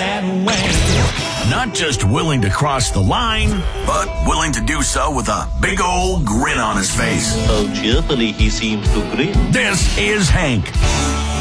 that way. Not just willing to cross the line, but willing to do so with a big old grin on his face. How cheerfully he seems to grin. This is Hank.